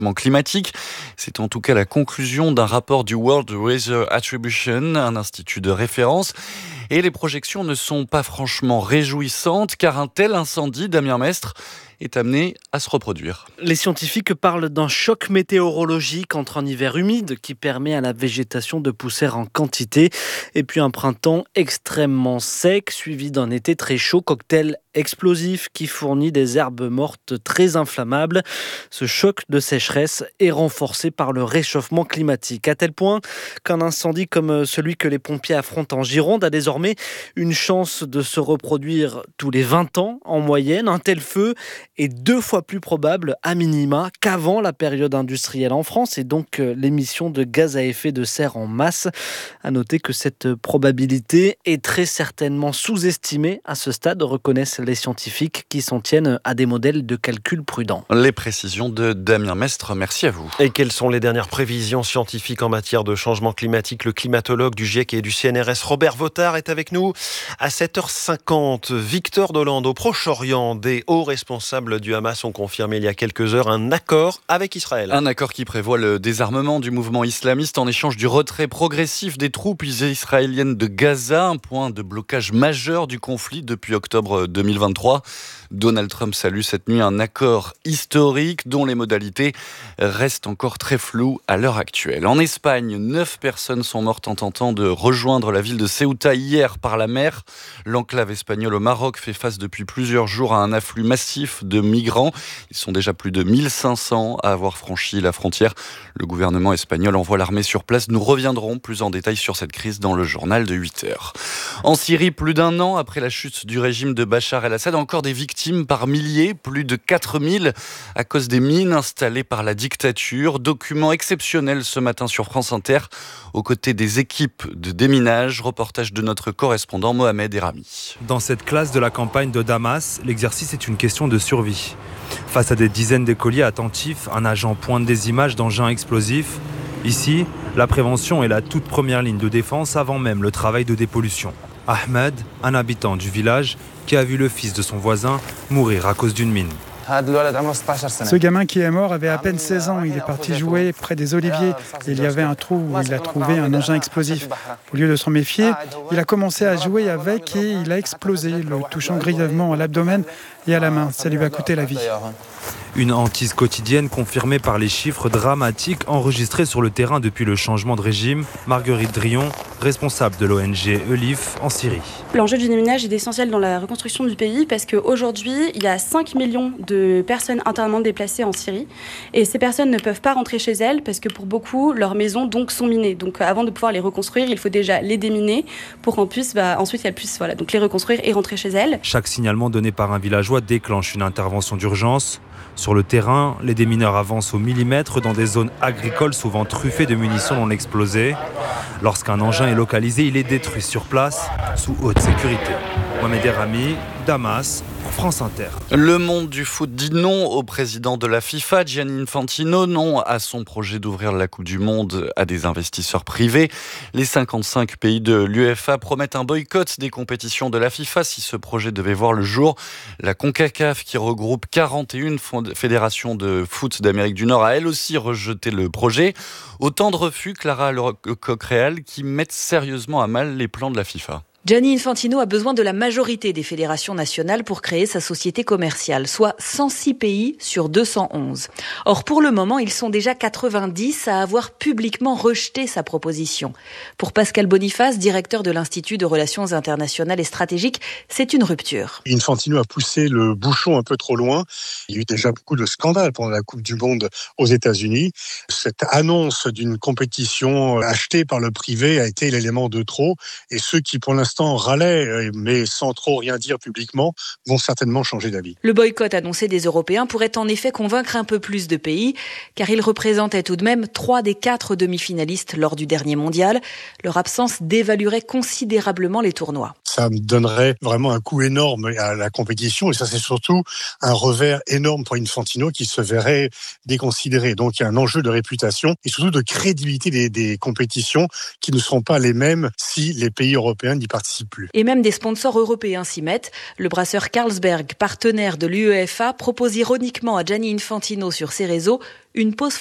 réchauffement climatique. C'est en tout cas la conclusion d'un rapport du World Weather Attribution, un institut de référence. Et les projections ne sont pas franchement réjouissantes, car un tel incendie, Damien Mestre, est amené à se reproduire. Les scientifiques parlent d'un choc météorologique entre un hiver humide qui permet à la végétation de pousser en quantité et puis un printemps extrêmement sec suivi d'un été très chaud, cocktail explosif qui fournit des herbes mortes très inflammables. Ce choc de sécheresse est renforcé par le réchauffement climatique, à tel point qu'un incendie comme celui que les pompiers affrontent en Gironde a désormais une chance de se reproduire tous les 20 ans en moyenne. Un tel feu est 2 fois plus probable à minima qu'avant la période industrielle en France et donc l'émission de gaz à effet de serre en masse. À noter que cette probabilité est très certainement sous-estimée à ce stade, reconnaissent les scientifiques qui s'en tiennent à des modèles de calcul prudents. Les précisions de Damien Mestre, merci à vous. Et quelles sont les dernières prévisions scientifiques en matière de changement climatique ? Le climatologue du GIEC et du CNRS, Robert Votard, est avec nous à 7h50. Victor Dolande, au Proche-Orient, des hauts responsables du Hamas ont confirmé il y a quelques heures un accord avec Israël. Un accord qui prévoit le désarmement du mouvement islamiste en échange du retrait progressif des troupes israéliennes de Gaza, un point de blocage majeur du conflit depuis octobre 2023. Donald Trump salue cette nuit un accord historique dont les modalités restent encore très floues à l'heure actuelle. En Espagne, 9 personnes sont mortes en tentant de rejoindre la ville de Ceuta hier par la mer. L'enclave espagnole au Maroc fait face depuis plusieurs jours à un afflux massif de migrants. Ils sont déjà plus de 1500 à avoir franchi la frontière. Le gouvernement espagnol envoie l'armée sur place. Nous reviendrons plus en détail sur cette crise dans le journal de 8h. En Syrie, plus d'un an après la chute du régime de Bachar el-Assad, encore des victimes par milliers, plus de 4000 à cause des mines installées par la dictature. Document exceptionnel ce matin sur France Inter, aux côtés des équipes de déminage. Reportage de notre correspondant Mohamed Erami. Dans cette classe de la campagne de Damas, l'exercice est une question de survie. Face à des dizaines d'écoliers attentifs, un agent pointe des images d'engins explosifs. Ici, la prévention est la toute première ligne de défense avant même le travail de dépollution. Ahmed, un habitant du village, qui a vu le fils de son voisin mourir à cause d'une mine. Ce gamin qui est mort avait à peine 16 ans. Il est parti jouer près des oliviers et il y avait un trou où il a trouvé un engin explosif. Au lieu de s'en méfier, il a commencé à jouer avec et il a explosé, le touchant grièvement à l'abdomen et à la main. Ça lui a coûté la vie. Une hantise quotidienne confirmée par les chiffres dramatiques enregistrés sur le terrain depuis le changement de régime. Marguerite Drion, responsable de l'ONG Elif en Syrie. L'enjeu du déminage est essentiel dans la reconstruction du pays parce qu'aujourd'hui, il y a 5 millions de personnes internement déplacées en Syrie. Et ces personnes ne peuvent pas rentrer chez elles parce que pour beaucoup, leurs maisons donc, sont minées. Donc avant de pouvoir les reconstruire, il faut déjà les déminer pour qu'en plus, ensuite, elles puissent donc les reconstruire et rentrer chez elles. Chaque signalement donné par un villageois déclenche une intervention d'urgence. Sur le terrain, les démineurs avancent au millimètre dans des zones agricoles souvent truffées de munitions non explosées. Lorsqu'un engin est localisé, il est détruit sur place, sous haute sécurité. Mohamed Erami, Damas, France Inter. Le monde du foot dit non au président de la FIFA, Gianni Infantino, non à son projet d'ouvrir la Coupe du Monde à des investisseurs privés. Les 55 pays de l'UEFA promettent un boycott des compétitions de la FIFA si ce projet devait voir le jour. La CONCACAF, qui regroupe 41 fédérations de foot d'Amérique du Nord, a elle aussi rejeté le projet. Autant de refus, Clara Lecoq-Réal, qui mettent sérieusement à mal les plans de la FIFA. Gianni Infantino a besoin de la majorité des fédérations nationales pour créer sa société commerciale, soit 106 pays sur 211. Or, pour le moment, ils sont déjà 90 à avoir publiquement rejeté sa proposition. Pour Pascal Boniface, directeur de l'Institut de Relations internationales et stratégiques, c'est une rupture. Infantino a poussé le bouchon un peu trop loin. Il y a eu déjà beaucoup de scandales pendant la Coupe du Monde aux États-Unis. Cette annonce d'une compétition achetée par le privé a été l'élément de trop. Et ceux qui, pour l'instant, râlaient, mais sans trop rien dire publiquement, vont certainement changer d'avis. Le boycott annoncé des Européens pourrait en effet convaincre un peu plus de pays, car ils représentaient tout de même 3 des 4 demi-finalistes lors du dernier mondial. Leur absence dévaluerait considérablement les tournois. Ça ça donnerait vraiment un coup énorme à la compétition et ça c'est surtout un revers énorme pour Infantino qui se verrait déconsidéré. Donc il y a un enjeu de réputation et surtout de crédibilité des compétitions qui ne seront pas les mêmes si les pays européens n'y participent plus. Et même des sponsors européens s'y mettent. Le brasseur Carlsberg, partenaire de l'UEFA, propose ironiquement à Gianni Infantino sur ses réseaux une pause